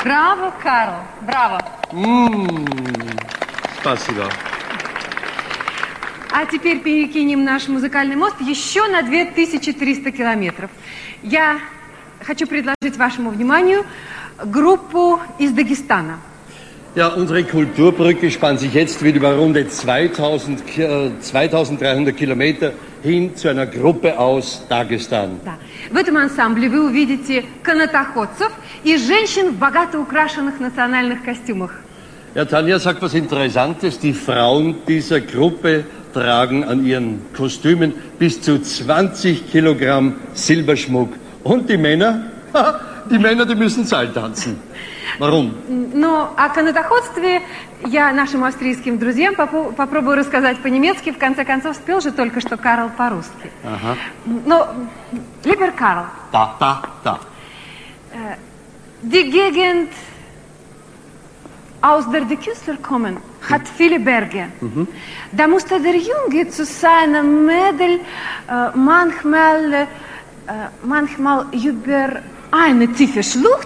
Браво, Карл, браво. Спасибо. А теперь перекинем наш музыкальный мост еще на 2300 километров. Я хочу предложить вашему вниманию группу из Дагестана. Ja, unsere Kulturbrücke spannt sich jetzt wieder über runde 2300 Kilometer hin zu einer Gruppe aus Dagestan. Да. В этом ансамбле вы увидите канатоходцев и женщин в богато украшенных национальных костюмах. Ja, Tanja sagt was Interessantes. Die Frauen dieser Gruppe tragen an ihren Kostümen bis zu 20 Kilogramm Silberschmuck. Und die Männer? Die Männer, die müssen Seiltanzen. Warum? Ну, о канатоходстве я нашим австрийским друзьям попробую рассказать по-немецки. В конце концов, спел же только что Карл по-русски. Ага. Но, lieber Karl. Da. Die Gegend, aus der die Künstler kommen, hat viele Berge. Da musste der Junge zu seinem Mädel manchmal über eine tiefe Schlucht